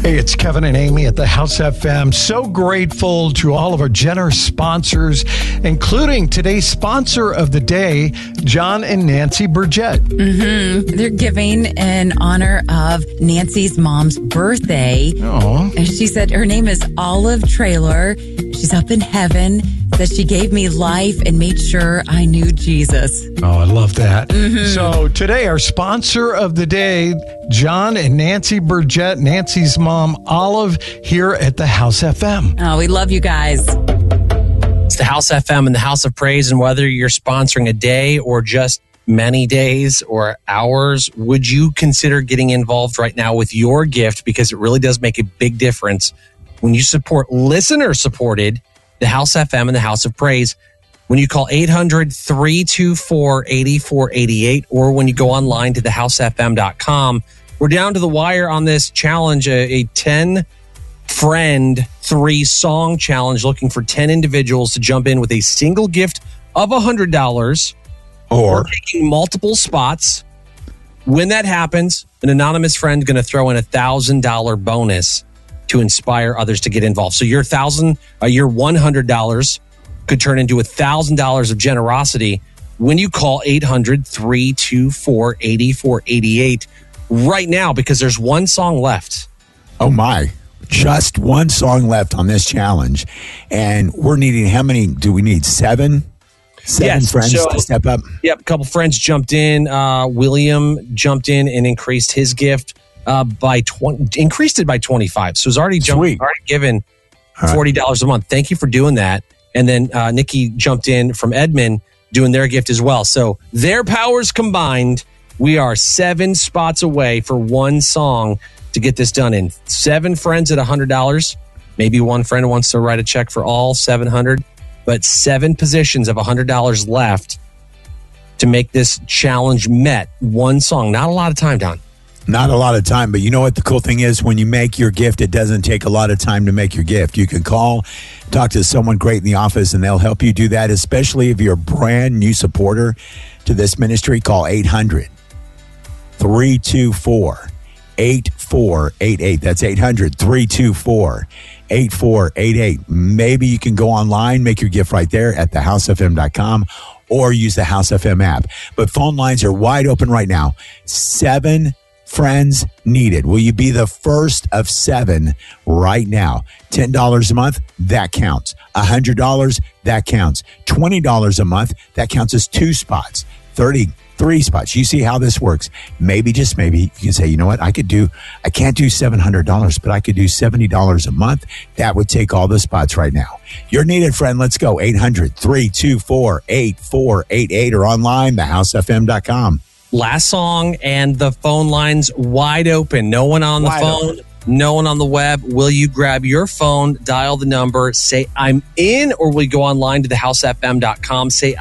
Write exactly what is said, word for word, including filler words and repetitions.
Hey, it's Kevin and Amy at the House F M. So grateful to all of our generous sponsors, including today's sponsor of the day, John and Nancy Burgett. Mm-hmm. They're giving in honor of Nancy's mom's birthday. Oh. And she said her name is Olive Traylor. She's up in heaven. That she gave me life and made sure I knew Jesus. Oh, I love that. Mm-hmm. So today, our sponsor of the day, John and Nancy Burgett, Nancy's mom, Olive, here at the House F M. Oh, we love you guys. It's the House F M and the House of Praise, and whether you're sponsoring a day or just many days or hours, would you consider getting involved right now with your gift? Because it really does make a big difference when you support listener-supported the House F M and the House of Praise. When you call eight hundred, three two four, eight four eight eight, or when you go online to the house f m dot com. We're down to the wire on this challenge, a, a ten-friend, three-song challenge, looking for ten individuals to jump in with a single gift of one hundred dollars. Or We're taking multiple spots. When that happens, an anonymous friend going to throw in a one thousand dollars bonus to inspire others to get involved. So your thousand, uh, your one hundred dollars could turn into one thousand dollars of generosity when you call eight hundred, three two four, eight four eight eight right now, because there's one song left. oh my, just one song left on this challenge. And we're needing, how many do we need? Seven? Seven Yes, friends so- to step up? Yep, a couple friends jumped in. Uh, William jumped in and increased his gift uh, by twenty, increased it by twenty-five. So it's already jumped, Sweet. already given All right. forty dollars a month. Thank you for doing that. And then uh, Nikki jumped in from Edmond doing their gift as well. So their powers combined, we are seven spots away for one song to get this done in. Seven friends at one hundred dollars. Maybe one friend wants to write a check for all seven hundred dollars, but seven positions of one hundred dollars left to make this challenge met. One song. Not a lot of time, Don. Not a lot of time, but you know what the cool thing is? When you make your gift, it doesn't take a lot of time to make your gift. You can call, talk to someone great in the office, and they'll help you do that, especially if you're a brand new supporter to this ministry. Call eight hundred, three two four, eight four eight eight. That's eight hundred, three two four, eight four eight eight. Maybe you can go online, make your gift right there at the house f m dot com, or use the House F M app. But phone lines are wide open right now. Seven friends needed. Will you be the first of seven right now? ten dollars a month, that counts. one hundred dollars, that counts. twenty dollars a month, that counts as two spots. thirty-three spots. You see how this works. Maybe, just maybe, you can say, you know what, I could do, I can't do seven hundred dollars, but I could do seventy dollars a month. That would take all the spots right now. You're needed, friend. Let's go. eight hundred, three two four, eight four eight eight, or online, the house f m dot com. Last song, and the phone lines wide open. No one on the Wide phone, open. no one on the web. Will you grab your phone, dial the number, say I'm in, or will you go online to the house f m dot com, say